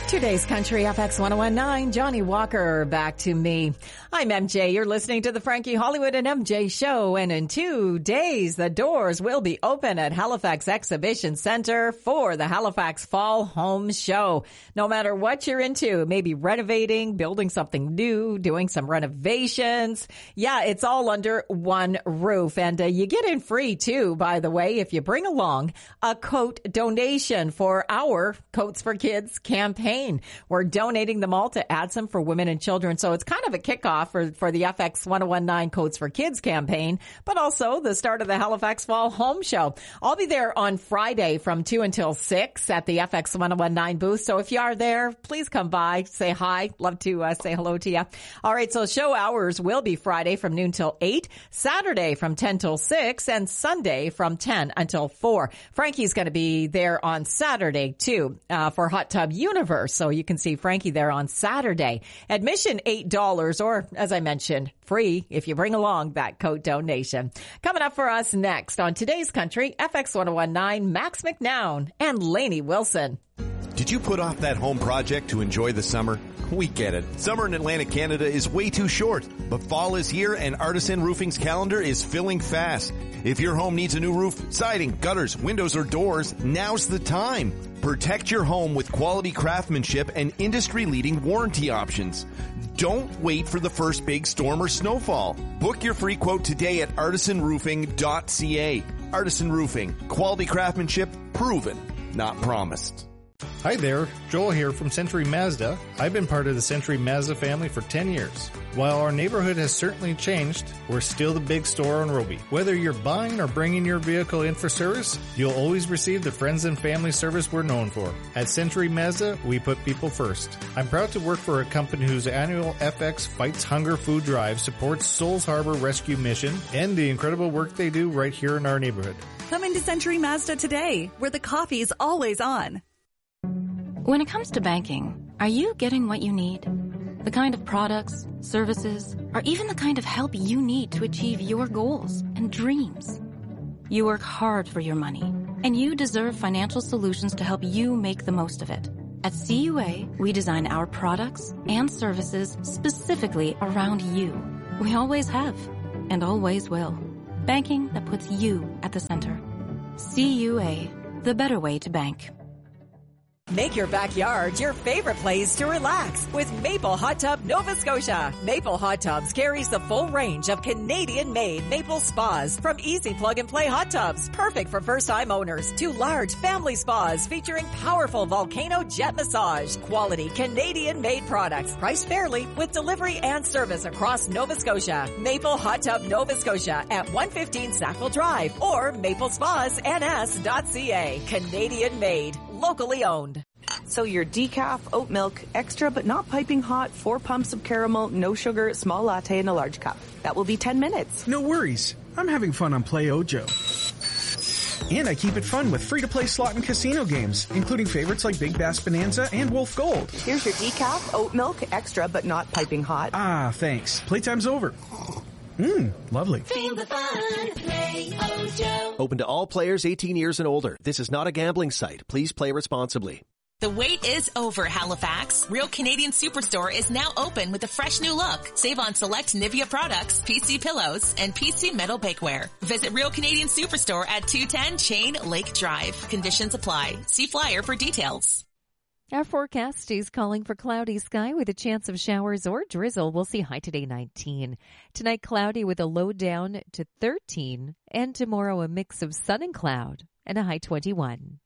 Today's Country FX 1019, Johnny Walker, back to me. I'm MJ. You're listening to the Frankie Hollywood and MJ show. And in 2 days, the doors will be open at Halifax Exhibition Center for the Halifax Fall Home Show. No matter what you're into, maybe renovating, building something new, doing some renovations. Yeah, it's all under one roof. And you get in free too, by the way, if you bring along a coat donation for our Coats for Kids campaign. We're donating them all to ADSM for women and children. So it's kind of a kickoff for the FX 1019 Coats for Kids campaign, but also the start of the Halifax Fall Home Show. I'll be there on Friday from 2 until 6 at the FX 1019 booth. So if you are there, please come by, say hi. Love to say hello to you. All right. So show hours will be Friday from noon till 8, Saturday from 10 till 6, and Sunday from 10 until 4. Frankie's going to be there on Saturday too, for Hot Tub Universe. So you can see Frankie there on Saturday. Admission $8, or as I mentioned, free if you bring along that coat donation. Coming up for us next on Today's Country, FX 1019, Max McNown and Lainey Wilson. Did you put off that home project to enjoy the summer? We get it. Summer in Atlantic Canada is way too short, but fall is here and Artisan Roofing's calendar is filling fast. If your home needs a new roof, siding, gutters, windows, or doors, now's the time. Protect your home with quality craftsmanship and industry-leading warranty options. Don't wait for the first big storm or snowfall. Book your free quote today at artisanroofing.ca. Artisan Roofing. Quality craftsmanship proven, not promised. Hi there, Joel here from Century Mazda. I've been part of the Century Mazda family for 10 years. While our neighborhood has certainly changed, we're still the big store on Roby. Whether you're buying or bringing your vehicle in for service, you'll always receive the friends and family service we're known for. At Century Mazda, we put people first. I'm proud to work for a company whose annual FX Fights Hunger food drive supports Souls Harbor Rescue Mission and the incredible work they do right here in our neighborhood. Come into Century Mazda today, where the coffee's always on. When it comes to banking, are you getting what you need? The kind of products, services, or even the kind of help you need to achieve your goals and dreams? You work hard for your money, and you deserve financial solutions to help you make the most of it. At CUA, we design our products and services specifically around you. We always have, and always will. Banking that puts you at the center. CUA, the better way to bank. Make your backyard your favorite place to relax with Maple Hot Tub Nova Scotia. Maple Hot Tubs carries the full range of Canadian-made maple spas, from easy plug-and-play hot tubs, perfect for first-time owners, to large family spas featuring powerful volcano jet massage. Quality Canadian-made products, priced fairly with delivery and service across Nova Scotia. Maple Hot Tub Nova Scotia at 115 Sackville Drive or maplespasns.ca. Canadian-made, locally owned. So your decaf, oat milk, extra but not piping hot, 4 pumps of caramel, no sugar, small latte in a large cup. That will be 10 minutes. No worries. I'm having fun on Play Ojo. And I keep it fun with free-to-play slot and casino games, including favorites like Big Bass Bonanza and Wolf Gold. Here's your decaf, oat milk, extra but not piping hot. Ah, thanks. Playtime's over. Lovely. Feel the fun. Play Ojo. Open to all players 18 years and older. This is not a gambling site. Please play responsibly. The wait is over, Halifax. Real Canadian Superstore is now open with a fresh new look. Save on select Nivea products, PC pillows, and PC metal bakeware. Visit Real Canadian Superstore at 210 Chain Lake Drive. Conditions apply. See flyer for details. Our forecast is calling for cloudy sky with a chance of showers or drizzle. We'll see high today 19. Tonight cloudy with a low down to 13. And tomorrow a mix of sun and cloud and a high 21.